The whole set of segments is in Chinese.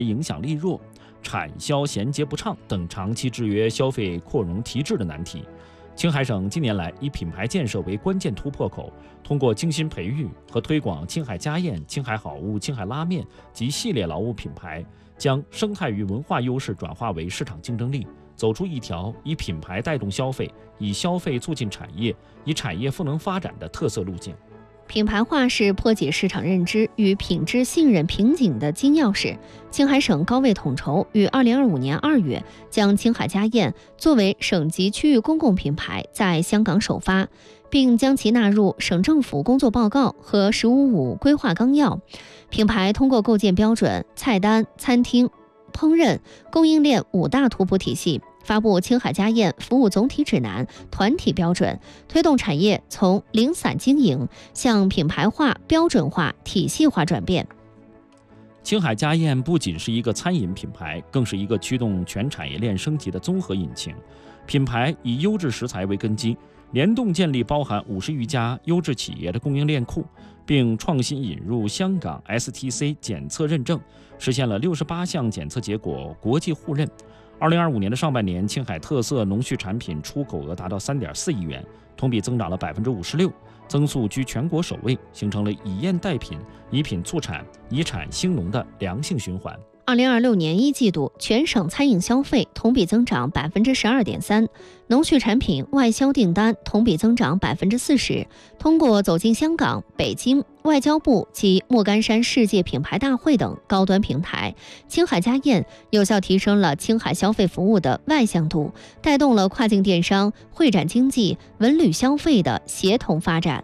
影响力弱、产销衔接不畅等长期制约消费扩容提质的难题。青海省近年来以品牌建设为关键突破口，通过精心培育和推广青海家宴、青海好物、青海拉面及系列劳务品牌，将生态与文化优势转化为市场竞争力，走出一条以品牌带动消费、以消费促进产业、以产业赋能发展的特色路径。 品牌化是破解市场认知与品质信任瓶颈的金钥匙。青海省高位统筹于2025年2月将青海家宴作为省级区域公共品牌在香港首发，并将其纳入省政府工作报告和“15+5”规划纲要。品牌通过构建标准、菜单、餐厅、烹饪、供应链5大图谱体系，发布青海家宴服务总体指南、团体标准，推动产业从零散经营向品牌化、标准化、体系化转变。 青海家宴不仅是一个餐饮品牌，更是一个驱动全产业链升级的综合引擎。品牌以优质食材为根基，联动建立包含50余家优质企业的供应链库，并创新引入香港 STC 检测认证，实现了68项检测结果国际互认。2025年的上半年，青海特色农畜产品出口额达到3.4亿元，同比增长了56%，增速居全国首位，形成了以燕代品、以品促产、以产兴农的良性循环。 2026年1季度，全省餐饮消费同比增长12.3%，农畜产品外销订单同比增长40%。通过走进香港、北京、外交部及莫干山世界品牌大会等高端平台，青海家宴有效提升了青海消费服务的外向度，带动了跨境电商、会展经济、文旅消费的协同发展。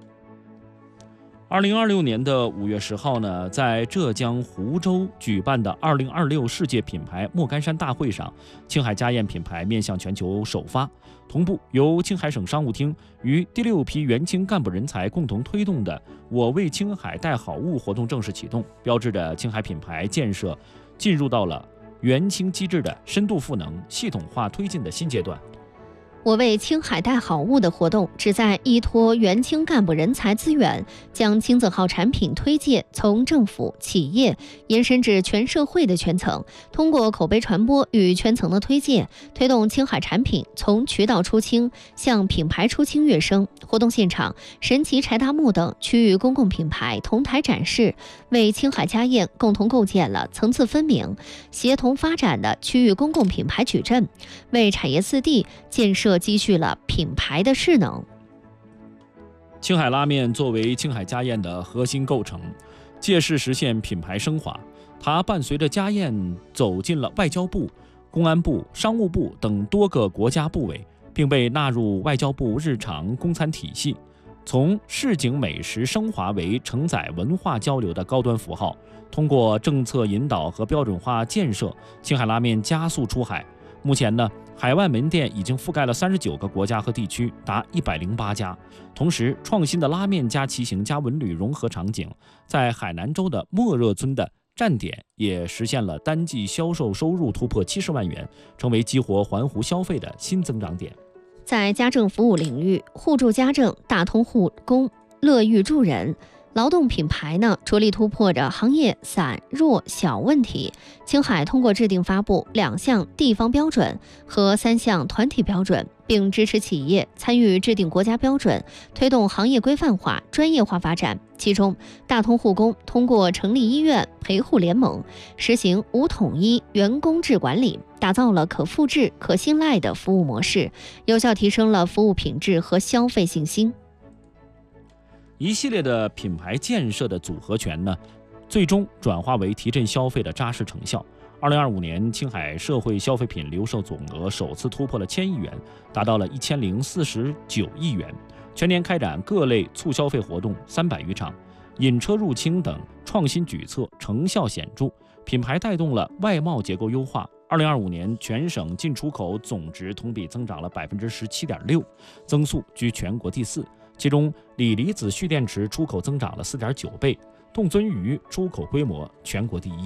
2026年的5月10号呢，在浙江湖州举办的2026世界品牌莫干山大会上，青海家宴品牌面向全球首发。同步由青海省商务厅与第6批援青干部人才共同推动的“我为青海带好物”活动正式启动，标志着青海品牌建设进入到了援青机制的深度赋能、系统化推进的新阶段。 我为青海带好物的活动旨在依托援青干部人才资源，将青字号产品推介从政府、企业延伸至全社会的圈层，通过口碑传播与圈层的推介，推动青海产品从渠道出清向品牌出清跃升。活动现场，神奇柴达木等区域公共品牌同台展示，为青海家宴共同构建了层次分明、协同发展的区域公共品牌矩阵，为产业四地建设积蓄了品牌的势能。 青海拉面作为青海家宴的核心构成，借势实现品牌升华。它伴随着家宴走进了外交部、公安部、商务部等多个国家部委，并被纳入外交部日常供餐体系。从市井美食升华为承载文化交流的高端符号。通过政策引导和标准化建设，青海拉面加速出海。目前呢，海外门店已经覆盖了39个国家和地区，达108家。同时，创新的拉面加骑行加文旅融合场景，在海南州的莫热村的站点也实现了单季销售收入突破70万元，成为激活环湖消费的新增长点。 在家政服务领域，互助家政、大通护工、乐寓助人劳动品牌呢，着力突破着行业散弱小问题。青海通过制定发布2项地方标准和3项团体标准，并支持企业参与制定国家标准，推动行业规范化、专业化发展。其中，大通护工通过成立医院陪护联盟，实行无统一员工制管理，打造了可复制、可信赖的服务模式，有效提升了服务品质和消费信心。 一系列的品牌建设的组合拳呢，最终转化为提振消费的扎实成效。2025年，青海社会消费品零售总额首次突破了1000亿元，达到了1049亿元。全年开展各类促消费活动300余场，引车入清等创新举措成效显著，品牌带动了外贸结构优化。2025年，全省进出口总值同比增长了17.6%，增速居全国第4。其中，锂离子蓄电池出口增长了4.9倍，冻鳟鱼出口规模全国第1。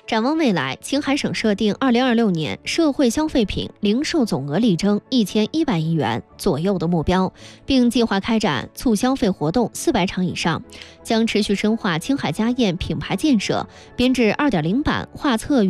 展望未来，青海省设定2026年社会消费品零售总额力争1100亿元左右的目标，并计划开展促消费活动400场以上，将持续深化青海家宴品牌建设，编制2.0版画册